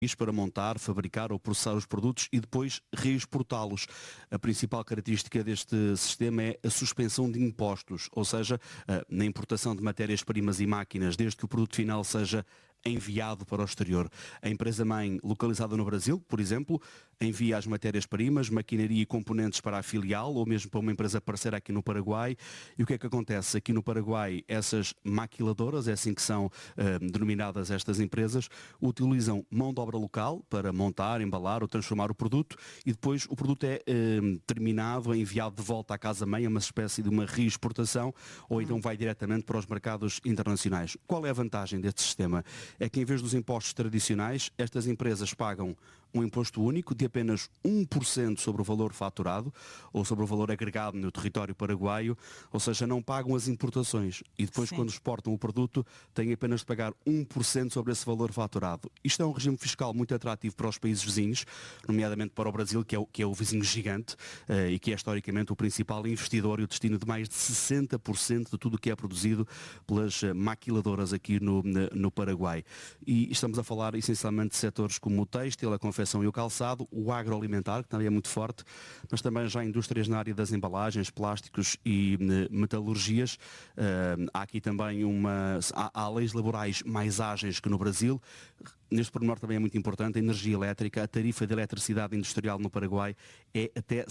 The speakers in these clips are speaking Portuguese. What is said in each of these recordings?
para montar, fabricar ou processar os produtos e depois reexportá-los. A principal característica deste sistema é a suspensão de impostos, ou seja, na importação de matérias-primas e máquinas, desde que o produto final seja enviado para o exterior. A empresa-mãe, localizada no Brasil, por exemplo, envia as matérias-primas, maquinaria e componentes para a filial ou mesmo para uma empresa parceira aqui no Paraguai. E o que é que acontece? Aqui no Paraguai, essas maquiladoras, é assim que são denominadas estas empresas, utilizam mão de obra local para montar, embalar ou transformar o produto e depois o produto é terminado, é enviado de volta à casa-mãe, é uma espécie de uma reexportação ou então vai diretamente para os mercados internacionais. Qual é a vantagem deste sistema? É que em vez dos impostos tradicionais, estas empresas pagam um imposto único de apenas 1% sobre o valor faturado ou sobre o valor agregado no território paraguaio, ou seja, não pagam as importações e depois quando exportam o produto têm apenas de pagar 1% sobre esse valor faturado. Isto é um regime fiscal muito atrativo para os países vizinhos, nomeadamente para o Brasil, que é o vizinho gigante e que é historicamente o principal investidor e o destino de mais de 60% de tudo o que é produzido pelas maquiladoras aqui no Paraguai. E estamos a falar essencialmente de setores como o têxtil, a confecção e o calçado, o agroalimentar, que também é muito forte, mas também já indústrias na área das embalagens, plásticos e metalurgias. Há aqui também há leis laborais mais ágeis que no Brasil. Neste pormenor também é muito importante, a energia elétrica, a tarifa de eletricidade industrial no Paraguai é até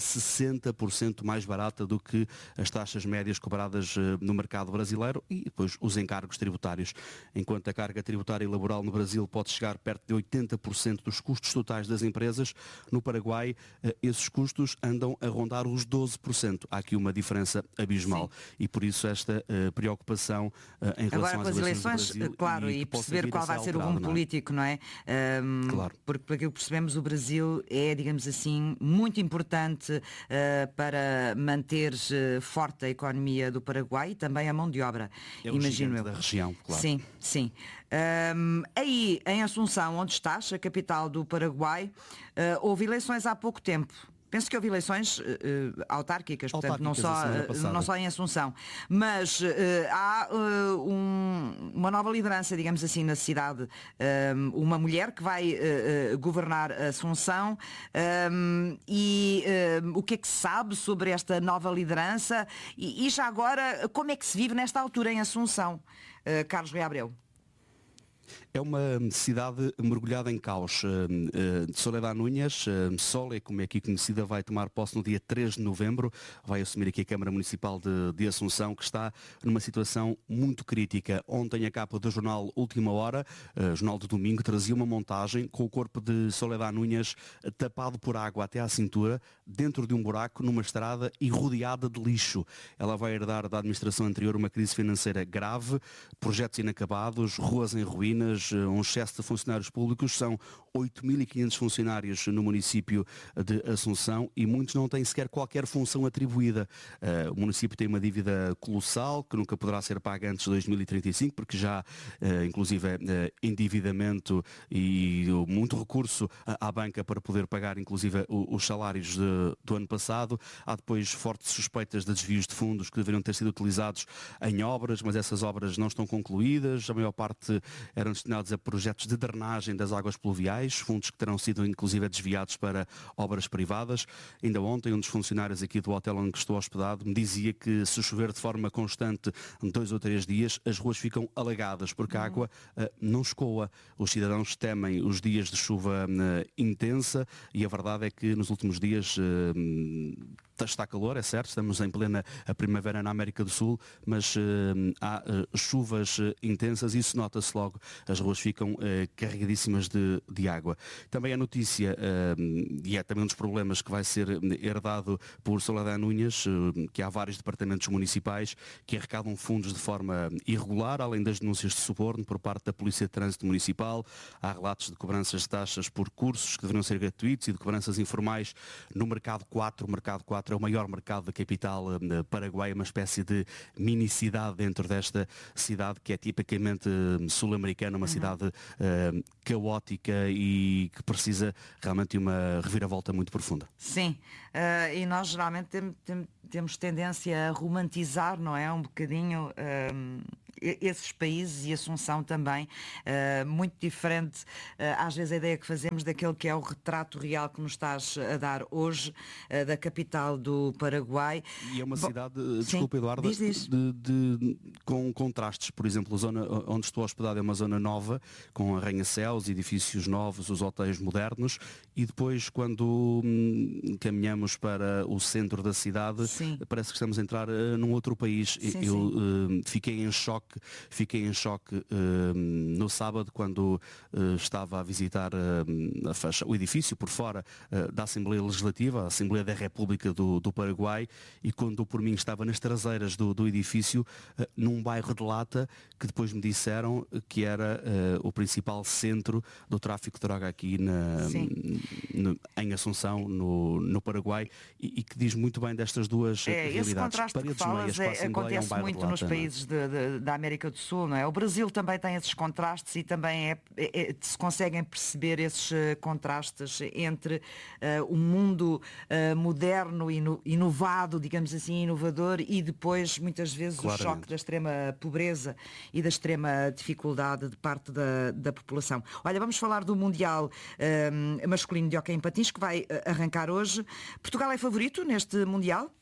60% mais barata do que as taxas médias cobradas no mercado brasileiro e depois os encargos tributários. Enquanto a carga tributária e laboral no Brasil pode chegar perto de 80% dos custos totais das empresas, no Paraguai esses custos andam a rondar os 12%. Há aqui uma diferença abismal. Sim. E por isso esta preocupação em relação às eleições do Brasil, claro, e perceber qual vai ser o rumo político, não é? Claro. Porque, pelo que percebemos, o Brasil é, digamos assim, muito importante para manter forte a economia do Paraguai e também a mão de obra, é imagino eu. Da região, claro. Sim, sim. Aí, em Assunção, onde estás, a capital do Paraguai, houve eleições há pouco tempo. Penso que houve eleições autárquicas, portanto, não só em Assunção. Mas há uma nova liderança, digamos assim, na cidade. Uma mulher que vai governar Assunção. O que é que se sabe sobre esta nova liderança? E já agora, como é que se vive nesta altura em Assunção? Carlos Rui Abreu. É uma cidade mergulhada em caos. Soledad Núñez, Sole, como é aqui conhecida, vai tomar posse no dia 3 de novembro, vai assumir aqui a Câmara Municipal de Assunção, que está numa situação muito crítica. Ontem a capa do jornal Última Hora, jornal de domingo, trazia uma montagem com o corpo de Soledad Núñez tapado por água até à cintura, dentro de um buraco, numa estrada e rodeada de lixo. Ela vai herdar da administração anterior uma crise financeira grave, projetos inacabados, ruas em ruínas, um excesso de funcionários públicos. São 8.500 funcionários no município de Assunção e muitos não têm sequer qualquer função atribuída. O município tem uma dívida colossal que nunca poderá ser paga antes de 2035, porque já, inclusive, endividamento e muito recurso à banca para poder pagar, inclusive, os salários do ano passado. Há depois fortes suspeitas de desvios de fundos que deveriam ter sido utilizados em obras, mas essas obras não estão concluídas. A maior parte eram destinados a projetos de drenagem das águas pluviais, fundos que terão sido inclusive desviados para obras privadas. Ainda ontem um dos funcionários aqui do hotel onde estou hospedado me dizia que se chover de forma constante 2 ou 3 dias, as ruas ficam alagadas porque a água não escoa. Os cidadãos temem os dias de chuva intensa e a verdade é que nos últimos dias está calor, é certo, estamos em plena primavera na América do Sul, mas há chuvas intensas e isso nota-se logo. As ruas ficam carregadíssimas de água. Também a notícia, e é também um dos problemas que vai ser herdado por Soledad Núñez, que há vários departamentos municipais que arrecadam fundos de forma irregular, além das denúncias de suborno por parte da Polícia de Trânsito Municipal. Há relatos de cobranças de taxas por cursos que deveriam ser gratuitos e de cobranças informais no Mercado 4. O Mercado 4 é o maior mercado da capital paraguaia, uma espécie de mini-cidade dentro desta cidade que é tipicamente sul-americana, uma cidade caótica e que precisa realmente de uma reviravolta muito profunda. Sim, e nós geralmente temos tendência a romantizar, não é? Um bocadinho esses países, e Assunção também, muito diferente, às vezes, a ideia que fazemos daquele que é o retrato real que nos estás a dar hoje, da capital do Paraguai. E é uma cidade, desculpa, Eduardo, com contrastes. Por exemplo, a zona onde estou hospedado é uma zona nova, com arranha-céus, edifícios novos, os hotéis modernos, e depois, quando caminhamos para o centro da cidade, parece que estamos a entrar num outro país. Eu fiquei em choque no sábado, quando estava a visitar o edifício por fora da Assembleia Legislativa, a Assembleia da República do Paraguai, e quando por mim estava nas traseiras do edifício, num bairro de Lata, que depois me disseram que era o principal centro do tráfico de droga aqui em Assunção, no Paraguai, e que diz muito bem destas duas realidades. Esse contraste que falas acontece muito nos países da América do Sul, não é? O Brasil também tem esses contrastes, e também se conseguem perceber esses contrastes entre o mundo moderno, inovado, digamos assim, inovador, e depois muitas vezes o choque da extrema pobreza e da extrema dificuldade de parte da população. Olha, vamos falar do Mundial masculino de hóquei em patins, que vai arrancar hoje. Portugal é favorito neste Mundial?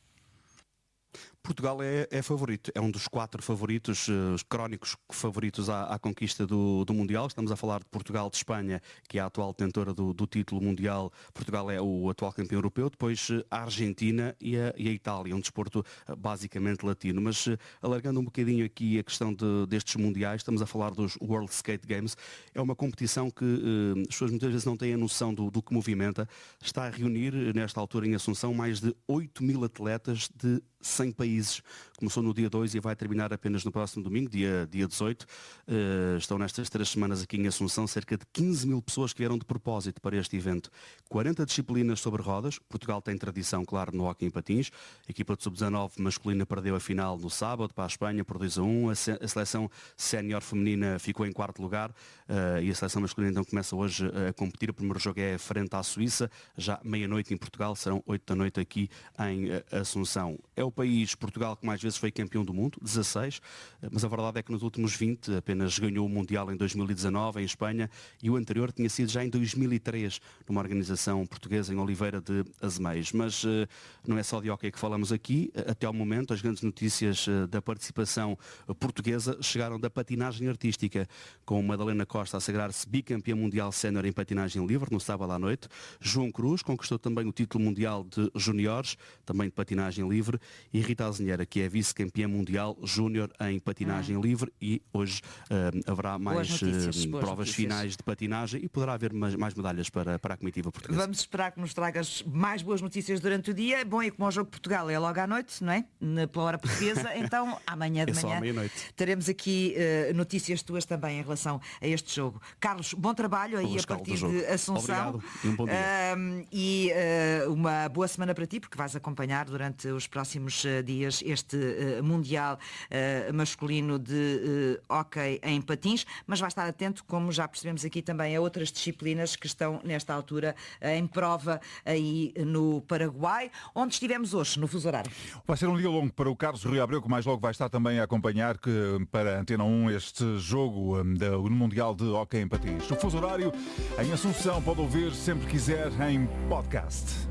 Portugal é favorito, é um dos 4 favoritos, os crónicos favoritos à conquista do Mundial. Estamos a falar de Portugal, de Espanha, que é a atual detentora do título mundial. Portugal é o atual campeão europeu, depois a Argentina e a Itália, um desporto basicamente latino. Mas alargando um bocadinho aqui a questão destes mundiais, estamos a falar dos World Skate Games. É uma competição que as pessoas muitas vezes não têm a noção do que movimenta. Está a reunir, nesta altura em Assunção, mais de 8.000 atletas de 100 países. Começou no dia 2 e vai terminar apenas no próximo domingo, dia 18. Estão nestas 3 semanas aqui em Assunção cerca de 15.000 pessoas que vieram de propósito para este evento. 40 disciplinas sobre rodas. Portugal tem tradição, claro, no hóquei em patins. A equipa de sub-19 masculina perdeu a final no sábado para a Espanha por 2-1. A seleção sénior feminina ficou em 4º lugar, e a seleção masculina então começa hoje a competir. O primeiro jogo é frente à Suíça, já meia-noite em Portugal, serão 8 da noite aqui em Assunção. É o país, Portugal, que mais vezes foi campeão do mundo, 16, mas a verdade é que nos últimos 20 apenas ganhou o Mundial em 2019 em Espanha, e o anterior tinha sido já em 2003 numa organização portuguesa em Oliveira de Azeméis. Mas não é só de hóquei que falamos aqui. Até ao momento, as grandes notícias da participação portuguesa chegaram da patinagem artística, com Madalena Costa a sagrar-se bicampeã mundial sénior em patinagem livre no sábado à noite. João Cruz conquistou também o título mundial de juniores, também de patinagem livre, e Rita Azinheira, que é vice-campeã mundial júnior em patinagem livre, e hoje haverá mais provas finais de patinagem, e poderá haver mais medalhas para a comitiva portuguesa. Vamos esperar que nos tragas mais boas notícias durante o dia. Bom, e como o jogo de Portugal é logo à noite, não é? Pela hora portuguesa, então amanhã de manhã teremos aqui notícias tuas também em relação a este jogo. Carlos, bom trabalho aí a partir de Assunção. Obrigado e um bom dia. E uma boa semana para ti, porque vais acompanhar durante os próximos dias este Mundial masculino de hóquei em patins, mas vai estar atento, como já percebemos aqui, também a outras disciplinas que estão nesta altura em prova aí no Paraguai, onde estivemos hoje, no fuso horário. Vai ser um dia longo para o Carlos Rui Abreu, que mais logo vai estar também a acompanhar para a Antena 1 este jogo do Mundial de hóquei em patins. O fuso horário em Assunção pode ouvir sempre quiser em podcast.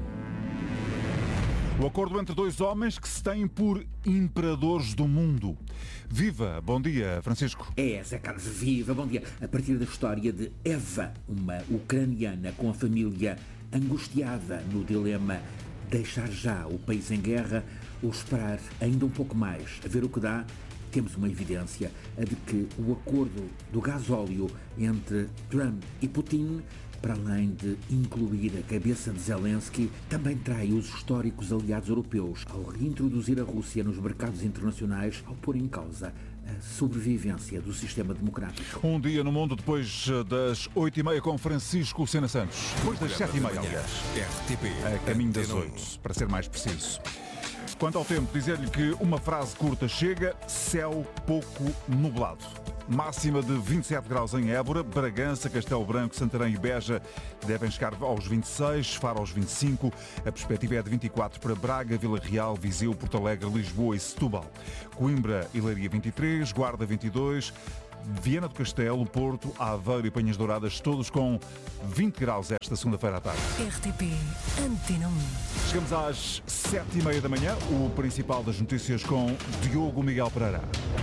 O acordo entre 2 homens que se têm por imperadores do mundo. Viva! Bom dia, Francisco. Zé Carlos, viva! Bom dia. A partir da história de Eva, uma ucraniana com a família angustiada no dilema deixar já o país em guerra ou esperar ainda um pouco mais, a ver o que dá, temos uma evidência, a de que o acordo do gasóleo entre Trump e Putin, para além de incluir a cabeça de Zelensky, também trai os históricos aliados europeus ao reintroduzir a Rússia nos mercados internacionais, ao pôr em causa a sobrevivência do sistema democrático. Um dia no mundo depois das 8h30 com Francisco Sena Santos. Depois das 7h30, aliás. RTP. A caminho das 8, para ser mais preciso. Quanto ao tempo, dizer-lhe que uma frase curta chega: céu pouco nublado. máxima de 27 graus em Évora, Bragança, Castelo Branco, Santarém e Beja devem chegar aos 26, Faro aos 25, a perspectiva é de 24 para Braga, Vila Real, Viseu, Porto Alegre, Lisboa e Setúbal. Coimbra e Leiria 23, Guarda 22, Viana do Castelo, Porto, Aveiro e Penhas Douradas, todos com 20 graus esta segunda-feira à tarde. RTP Antena 1. Chegamos às 7h30 da manhã, o principal das notícias com Diogo Miguel Pereira.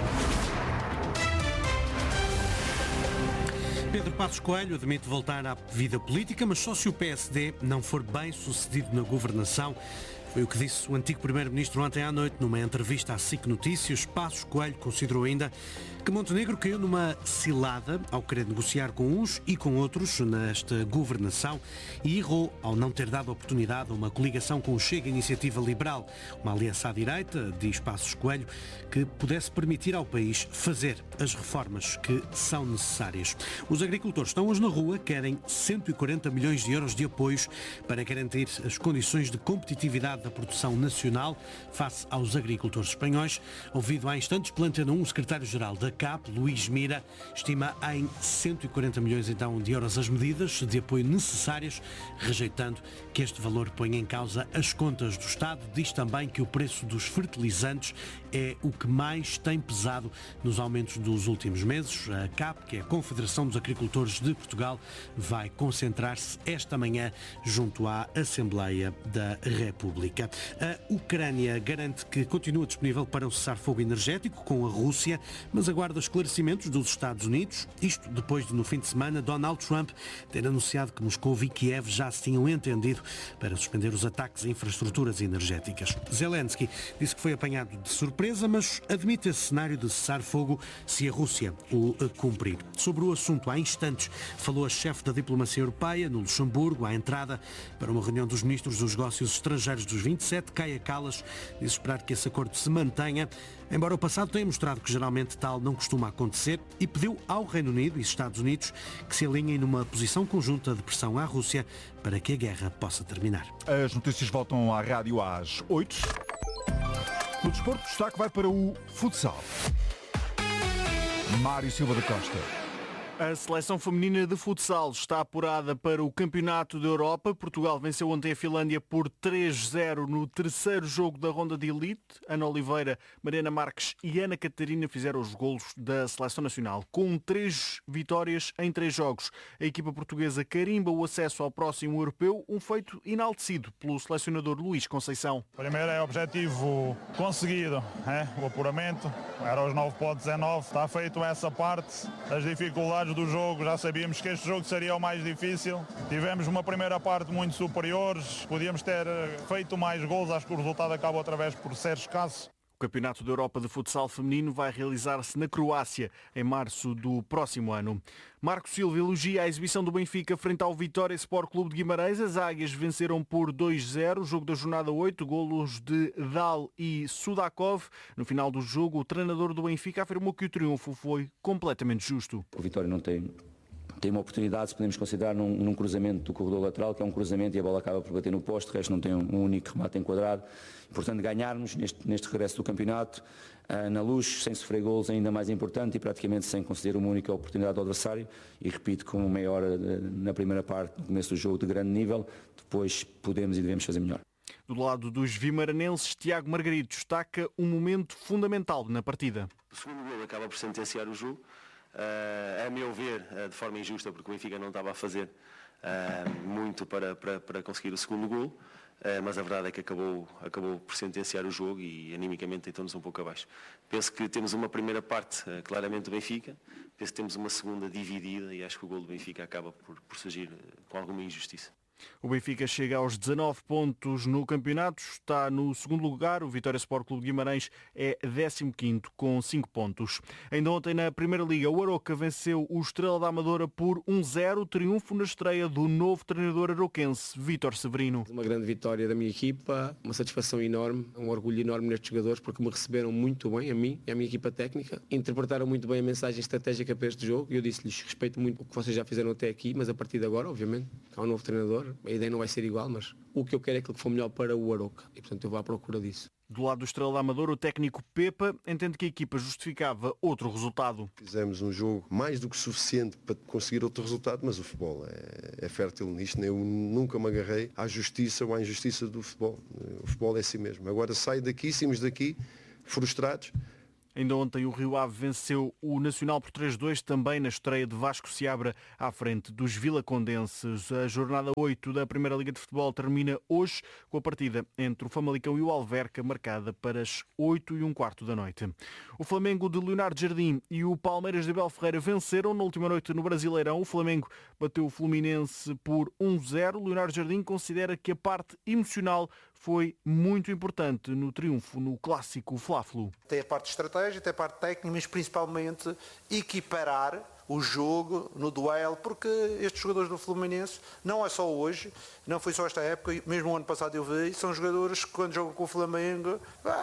Pedro Passos Coelho admite voltar à vida política, mas só se o PSD não for bem sucedido na governação. Foi o que disse o antigo Primeiro-Ministro ontem à noite numa entrevista à SIC Notícias. Passos Coelho considerou ainda que Montenegro caiu numa cilada ao querer negociar com uns e com outros nesta governação e errou ao não ter dado oportunidade a uma coligação com o Chega Iniciativa Liberal, uma aliança à direita, diz Passos Coelho, que pudesse permitir ao país fazer as reformas que são necessárias. Os agricultores estão hoje na rua, querem 140 milhões de euros de apoios para garantir as condições de competitividade da produção nacional face aos agricultores espanhóis. Ouvido há instantes pela Antena 1, o secretário-geral da CAP, Luís Mira, estima em 140 milhões então, de euros as medidas de apoio necessárias, rejeitando que este valor põe em causa as contas do Estado. Diz também que o preço dos fertilizantes é o que mais tem pesado nos aumentos dos últimos meses. A CAP, que é a Confederação dos Agricultores de Portugal, vai concentrar-se esta manhã junto à Assembleia da República. A Ucrânia garante que continua disponível para um cessar-fogo energético com a Rússia, mas aguarda esclarecimentos dos Estados Unidos, isto depois de, no fim de semana, Donald Trump ter anunciado que Moscou e Kiev já se tinham entendido para suspender os ataques a infraestruturas energéticas. Zelensky disse que foi apanhado de surpresa, mas admite esse cenário de cessar-fogo se a Rússia o cumprir. Sobre o assunto, há instantes, falou a chefe da diplomacia europeia no Luxemburgo, à entrada para uma reunião dos ministros dos negócios estrangeiros dos 27, Kaja Kallas, disse esperar que esse acordo se mantenha, embora o passado tenha mostrado que geralmente tal não costuma acontecer, e pediu ao Reino Unido e Estados Unidos que se alinhem numa posição conjunta de pressão à Rússia para que a guerra possa terminar. As notícias voltam à rádio às 8. No desporto, o destaque vai para o futsal. Mário Silva da Costa. A seleção feminina de futsal está apurada para o Campeonato da Europa. Portugal venceu ontem a Finlândia por 3-0 no terceiro jogo da ronda de elite. Ana Oliveira, Mariana Marques e Ana Catarina fizeram os golos da seleção nacional. Com 3 vitórias em 3 jogos, a equipa portuguesa carimba o acesso ao próximo europeu, um feito enaltecido pelo selecionador Luís Conceição. Primeiro é objetivo conseguido, o apuramento. Era os 9 para 19. Está feito essa parte. As dificuldades do jogo, já sabíamos que este jogo seria o mais difícil. Tivemos uma primeira parte muito superior, podíamos ter feito mais gols, acho que o resultado acaba outra vez por ser escasso. O Campeonato da Europa de Futsal Feminino vai realizar-se na Croácia em março do próximo ano. Marco Silva elogia a exibição do Benfica frente ao Vitória Sport Clube de Guimarães. As águias venceram por 2-0, jogo da jornada 8, golos de Dal e Sudakov. No final do jogo, o treinador do Benfica afirmou que o triunfo foi completamente justo. O Vitória não tem uma oportunidade, se podemos considerar, num cruzamento do corredor lateral, que é um cruzamento e a bola acaba por bater no poste, o resto não tem um único remate enquadrado. Portanto, ganharmos neste regresso do campeonato, na Luz, sem sofrer golos, ainda mais importante, e praticamente sem conceder uma única oportunidade ao adversário. E repito, com meia hora na primeira parte, no começo do jogo, de grande nível, depois podemos e devemos fazer melhor. Do lado dos vimaranenses, Tiago Margarito destaca um momento fundamental na partida. O segundo gol acaba por sentenciar o jogo. A meu ver, de forma injusta, porque o Benfica não estava a fazer muito para conseguir o segundo gol, mas a verdade é que acabou por sentenciar o jogo e animicamente deitou-nos um pouco abaixo. Penso que temos uma primeira parte claramente do Benfica, penso que temos uma segunda dividida e acho que o gol do Benfica acaba por surgir com alguma injustiça. O Benfica chega aos 19 pontos no campeonato, está no segundo lugar, o Vitória Sport Clube de Guimarães é 15º com 5 pontos. Ainda ontem na Primeira Liga, o Aroca venceu o Estrela da Amadora por 1-0, triunfo na estreia do novo treinador aroquense, Vítor Severino. Uma grande vitória da minha equipa, uma satisfação enorme, um orgulho enorme nestes jogadores porque me receberam muito bem, a mim e a minha equipa técnica, interpretaram muito bem a mensagem estratégica para este jogo e eu disse-lhes, respeito muito o que vocês já fizeram até aqui, mas a partir de agora, obviamente, há um novo treinador. A ideia não vai ser igual, mas o que eu quero é aquilo que for melhor para o Aroca. E, portanto, eu vou à procura disso. Do lado do Estrela da Amadora, o técnico Pepa entende que a equipa justificava outro resultado. Fizemos um jogo mais do que suficiente para conseguir outro resultado, mas o futebol é fértil nisto. Eu nunca me agarrei à justiça ou à injustiça do futebol. O futebol é assim mesmo. Agora saímos daqui frustrados. Ainda ontem o Rio Ave venceu o Nacional por 3-2, também na estreia de Vasco Seabra à frente dos vilacondenses. A jornada 8 da Primeira Liga de Futebol termina hoje com a partida entre o Famalicão e o Alverca, marcada para as 8h15 da noite. O Flamengo de Leonardo Jardim e o Palmeiras de Abel Ferreira venceram na última noite no Brasileirão. O Flamengo bateu o Fluminense por 1-0. Leonardo Jardim considera que a parte emocional foi muito importante no triunfo no clássico Fla-Flu. Tem a parte de estratégia, tem a parte técnica, mas principalmente equiparar o jogo no duelo, porque estes jogadores do Fluminense, não é só hoje, não foi só esta época, mesmo o ano passado eu vi, são jogadores que quando jogam com o Flamengo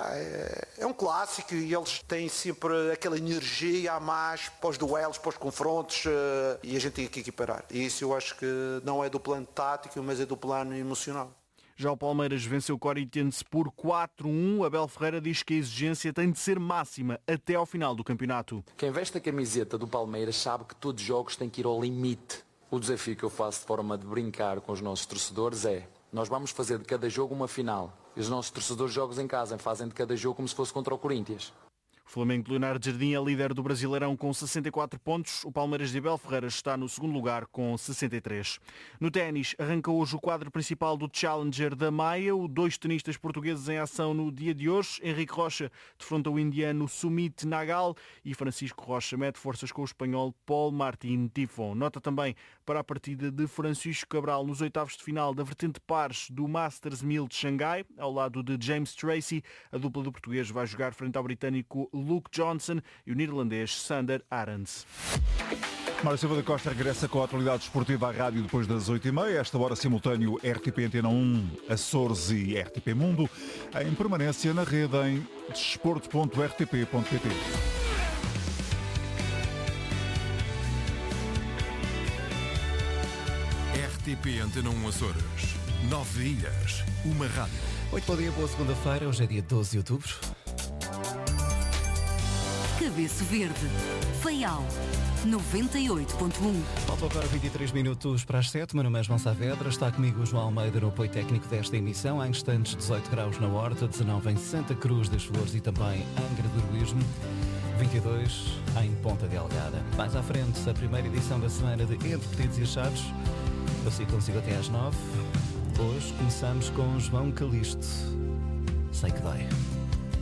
é um clássico e eles têm sempre aquela energia a mais para os duelos, para os confrontos, e a gente tem que equiparar. E isso eu acho que não é do plano tático, mas é do plano emocional. Já o Palmeiras venceu o Corinthians por 4-1. Abel Ferreira diz que a exigência tem de ser máxima até ao final do campeonato. Quem veste a camiseta do Palmeiras sabe que todos os jogos têm que ir ao limite. O desafio que eu faço de forma de brincar com os nossos torcedores é: nós vamos fazer de cada jogo uma final. E os nossos torcedores jogos em casa fazem de cada jogo como se fosse contra o Corinthians. O Flamengo de Leonardo Jardim é líder do Brasileirão com 64 pontos. O Palmeiras de Abel Ferreira está no segundo lugar com 63. No ténis, arranca hoje o quadro principal do Challenger da Maia. Dois tenistas portugueses em ação no dia de hoje. Henrique Rocha defronta o indiano Sumit Nagal e Francisco Rocha mete forças com o espanhol Paul Martín Tifon. Nota também para a partida de Francisco Cabral nos oitavos de final da vertente pares do Masters 1000 de Xangai. Ao lado de James Tracy, a dupla do português vai jogar frente ao britânico Luke Johnson e o neerlandês Sander Arends. Mário Silva da Costa regressa com a atualidade desportiva à rádio depois das 8h30. Esta hora simultâneo RTP Antena 1, Açores e RTP Mundo. Em permanência na rede em desporto.rtp.pt. RTP Antena 1 Açores. 9 ilhas, uma rádio. Muito bom dia, boa segunda-feira. Hoje é dia 12 de outubro. Cabeço Verde, Faial, 98.1. Faltam agora 23 minutos para as 7. Meu nome é João Saavedra. Está comigo o João Almeida no apoio técnico desta emissão. Há instantes 18 graus na Horta, 19 em Santa Cruz das Flores e também Angra do Heroísmo, 22 em Ponta Delgada. Mais à frente, a primeira edição da semana de Entre Pedidos e Achados. Eu sigo consigo até às 9. Hoje começamos com João Calixto. Sei que dói.